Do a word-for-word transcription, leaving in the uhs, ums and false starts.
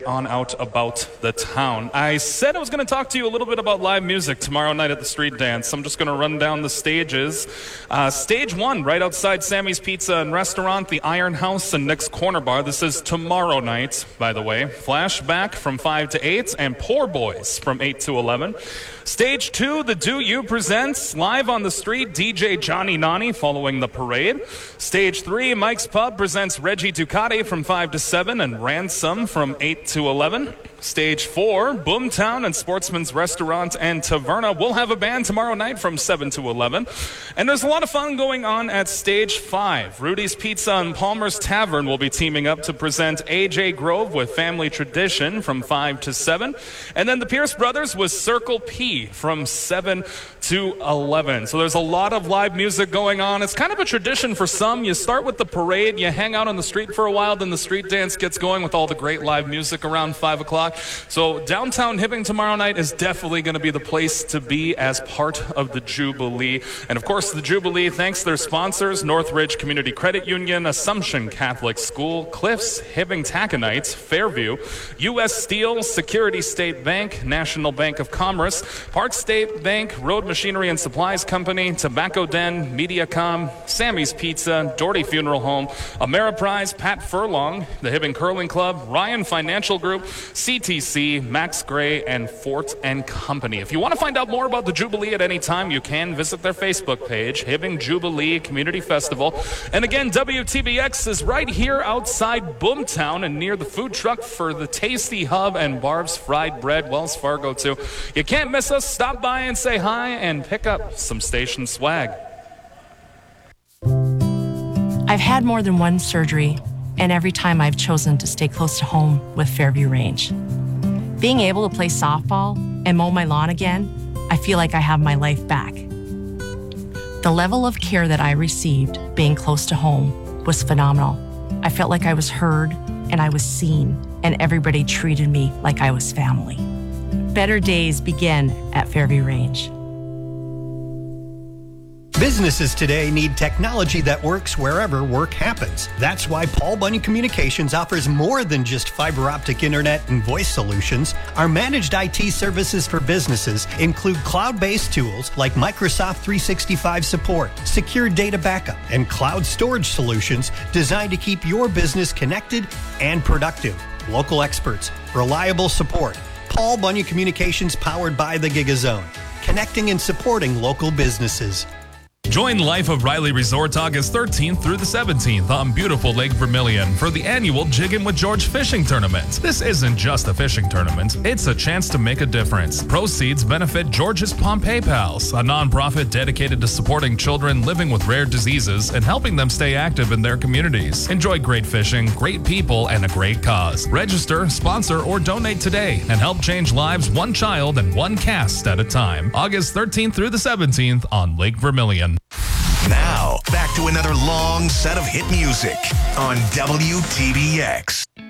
on out about the town. I said I was going to talk to you a little bit about live music tomorrow night at the Street Dance. I'm just going to run down the stages. Uh, stage one, right outside Sammy's Pizza and Restaurant, the Iron House and Nick's Corner Bar. This is tomorrow night, by the way. Flashback from five to eight, and Poor Boys from eight to eleven. Stage two, the Do You presents live on the street, D J Johnny Nani following the parade. Stage three, Mike's Pub presents Reggie Ducati from five to seven and Ransom from eight to eleven. Stage four, Boomtown and Sportsman's Restaurant and Taverna will have a band tomorrow night from seven to eleven. And there's a lot of fun going on at stage five. Rudy's Pizza and Palmer's Tavern will be teaming up to present A J Grove with Family Tradition from five to seven. And then the Pierce Brothers with Circle P from seven to eleven. So there's a lot of live music going on. It's kind of a tradition for some. You start with the parade, you hang out on the street for a while, then the street dance gets going with all the great live music around five o'clock. So downtown Hibbing tomorrow night is definitely going to be the place to be as part of the Jubilee. And of course, the Jubilee thanks their sponsors, Northridge Community Credit Union, Assumption Catholic School, Cliffs, Hibbing Taconites, Fairview, U S Steel, Security State Bank, National Bank of Commerce, Park State Bank, Road Machinery and Supplies Company, Tobacco Den, Mediacom, Sammy's Pizza, Doherty Funeral Home, Ameriprise, Pat Furlong, the Hibbing Curling Club, Ryan Financial Group, C T C, Max Gray, and Fort and Company. If you want to find out more about the Jubilee at any time, you can visit their Facebook page, Hibbing Jubilee Community Festival. And again, W T B X is right here outside Boomtown and near the food truck for the Tasty Hub and Barb's Fried Bread, Wells Fargo too. You can't miss us. Stop by and say hi and pick up some station swag. I've had more than one surgery, and every time I've chosen to stay close to home with Fairview Range. Being able to play softball and mow my lawn again, I feel like I have my life back. The level of care that I received being close to home was phenomenal. I felt like I was heard and I was seen, and everybody treated me like I was family. Better days begin at Fairview Range. Businesses today need technology that works wherever work happens. That's why Paul Bunyan Communications offers more than just fiber optic internet and voice solutions. Our managed I T services for businesses include cloud-based tools like Microsoft three sixty-five support, secure data backup, and cloud storage solutions designed to keep your business connected and productive. Local experts, reliable support. Paul Bunyan Communications, powered by the GigaZone, connecting and supporting local businesses. Join Life of Riley Resort August thirteenth through the seventeenth on beautiful Lake Vermilion for the annual Jiggin' with George fishing tournament. This isn't just a fishing tournament, it's a chance to make a difference. Proceeds benefit George's Pompeii Pals, a nonprofit dedicated to supporting children living with rare diseases and helping them stay active in their communities. Enjoy great fishing, great people, and a great cause. Register, sponsor, or donate today and help change lives one child and one cast at a time. August thirteenth through the seventeenth on Lake Vermilion. Now, back to another long set of hit music on W T B X.